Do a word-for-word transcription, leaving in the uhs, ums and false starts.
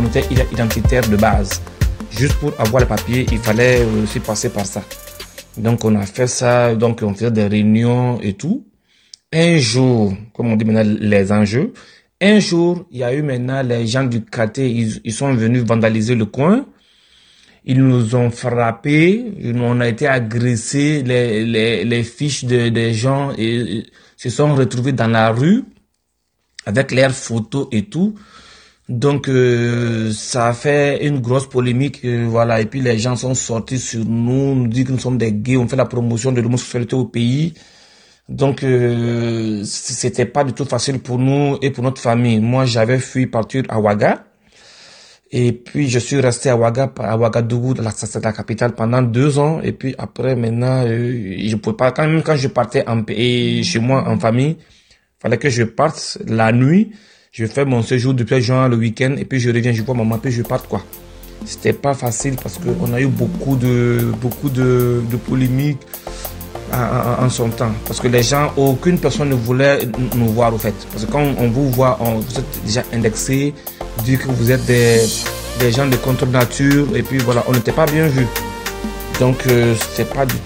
était identitaire de base. Juste pour avoir le papier, il fallait aussi passer par ça. Donc on a fait ça, donc on faisait des réunions et tout. Un jour, comme on dit maintenant les enjeux, un jour, il y a eu maintenant les gens du quartier, ils, ils sont venus vandaliser le coin. Ils nous ont frappés, on a été agressés, les, les, les fiches de, des gens et, et, se sont retrouvés dans la rue avec leurs photos et tout. Donc euh, ça a fait une grosse polémique, euh, voilà. Et puis les gens sont sortis sur nous, nous disent que nous sommes des gays, on fait la promotion de l'homosexualité au pays. Donc euh, c'était pas du tout facile pour nous et pour notre famille. Moi j'avais fui partir à Ouaga. Et puis, je suis resté à Ouaga, à Ouagadougou, la, la capitale, pendant deux ans. Et puis, après, maintenant, euh, je pouvais pas, quand même, quand je partais en, et chez moi, en famille, fallait que je parte la nuit. Je fais mon séjour depuis juin, le week-end, et puis je reviens, je vois maman, puis je parte, quoi. C'était pas facile parce que on a eu beaucoup de, beaucoup de, de polémiques en, en, en son temps. Parce que les gens, aucune personne ne voulait nous voir, au fait. Parce que quand on vous voit, on, vous êtes déjà indexé, dit que vous êtes des, des gens de contre-nature, et puis voilà, on n'était pas bien vus. Donc, euh, c'était pas du